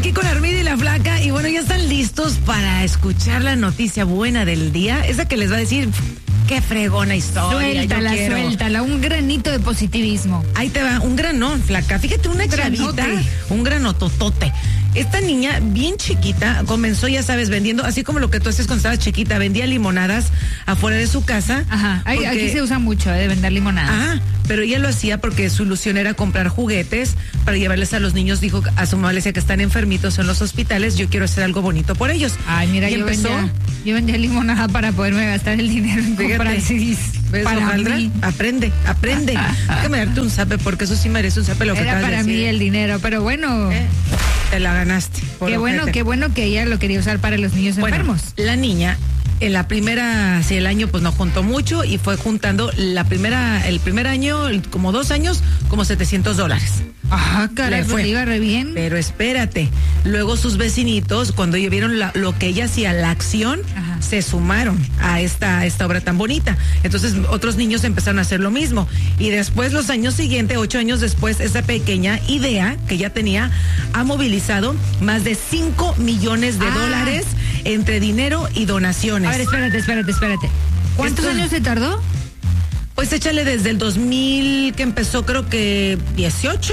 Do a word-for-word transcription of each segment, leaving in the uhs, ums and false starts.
aquí con Armida y la Flaca. Y bueno, ya están listos para escuchar la noticia buena del día. Esa que les va a decir, qué fregona historia. Suéltala, suéltala. Un granito de positivismo. Ahí te va, un granón, Flaca. Fíjate, una Un chavita, granote. un granototote. Esta niña, bien chiquita, comenzó, ya sabes, vendiendo, así como lo que tú haces cuando estabas chiquita, vendía limonadas afuera de su casa. Ajá. Ay, porque... Aquí se usa mucho eh, de vender limonada. Ah, pero ella lo hacía porque su ilusión era comprar juguetes para llevarles a los niños. Dijo a su mamá, le decía que están enfermitos en los hospitales, yo quiero hacer algo bonito por ellos. Ay, mira, y yo empezó, vendía, yo vendía limonada para poderme gastar el dinero en Fíjate, comprar C Ds ¿ves, para Alejandra? mí. Aprende, aprende. Déjame darte un zape porque eso sí merece un zape lo que Era acabas de para decir. mí el dinero, pero bueno. Eh, Te la ganaste. por Qué bueno, ojete. qué bueno que ella lo quería usar para los niños Bueno, enfermos. la niña, en la primera, sí, el año pues no juntó mucho y fue juntando la primera, el primer año, el- como dos años, como setecientos dólares. Ajá, caray, Le pues fue. le iba re bien. Pero espérate, luego sus vecinitos, cuando ellos vieron la- lo que ella hacía, la acción, Ajá. se sumaron a esta, a esta obra tan bonita. Entonces otros niños empezaron a hacer lo mismo. Y después, los años siguientes, ocho años después, esa pequeña idea que ella tenía ha movilizado más de cinco millones de Ah. dólares entre dinero y donaciones. A ver, espérate, espérate, espérate. ¿Cuántos Esto- años se tardó? Pues échale desde el dos mil, que empezó creo que dieciocho,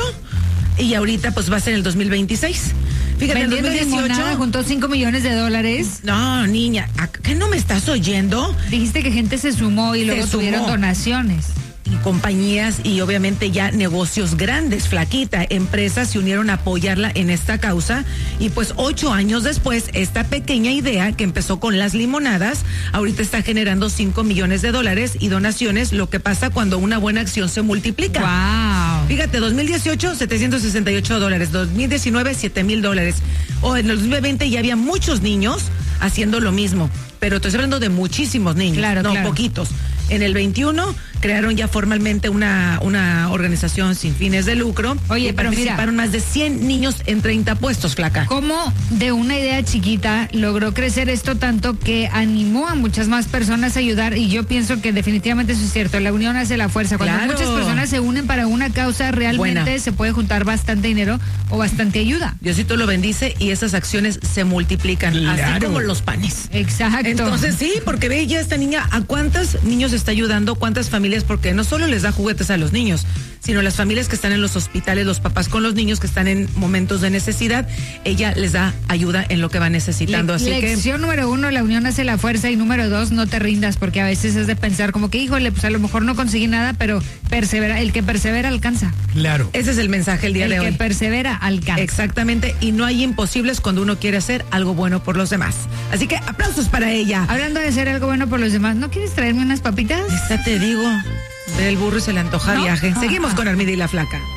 y ahorita pues va a ser el dos mil veintiséis. Fíjate, en Vendiendo dos mil dieciocho... limonada, juntó cinco millones de dólares. No, niña, ¿a ¿qué no me estás oyendo? Dijiste que gente se sumó y Se luego sumó. tuvieron donaciones. Y compañías y obviamente ya negocios grandes, Flaquita, empresas se unieron a apoyarla en esta causa y pues ocho años después esta pequeña idea que empezó con las limonadas ahorita está generando cinco millones de dólares y donaciones, lo que pasa cuando una buena acción se multiplica. Wow. Fíjate, dos mil dieciocho, setecientos sesenta y ocho dólares, dos mil diecinueve, siete mil dólares. O en el dos mil veinte ya había muchos niños haciendo lo mismo, pero te estoy hablando de muchísimos niños, Claro, no claro. poquitos. En el veintiuno crearon ya formalmente una, una organización sin fines de lucro. Oye, y pero mira. participaron más de cien niños en treinta puestos, Flaca. ¿Cómo de una idea chiquita logró crecer esto tanto que animó a muchas más personas a ayudar? Y yo pienso que definitivamente eso es cierto. La unión hace la fuerza. Cuando Claro. muchas personas se unen para una causa, realmente Buena. se puede juntar bastante dinero o bastante ayuda. Diosito lo bendice y esas acciones se multiplican, así Claro. como los panes. Exacto. Entonces sí, porque ve ya esta niña, ¿a cuántos niños está ayudando? ¿Cuántas familias? Porque no solo les da juguetes a los niños, sino las familias que están en los hospitales, los papás con los niños que están en momentos de necesidad, ella les da ayuda en lo que van necesitando. Le- Así que lección número uno, la unión hace la fuerza, y número dos, no te rindas, porque a veces es de pensar como que, híjole, pues a lo mejor no conseguí nada, pero persevera, el que persevera alcanza. Claro. ese es el mensaje el día El de que hoy. persevera alcanza. Exactamente, y no hay imposibles cuando uno quiere hacer algo bueno por los demás. Así que aplausos para ella. Hablando de hacer algo bueno por los demás, ¿no quieres traerme unas papitas? Esta te digo, ve el burro y se le antoja ¿No? viaje. Seguimos con Armida y la Flaca.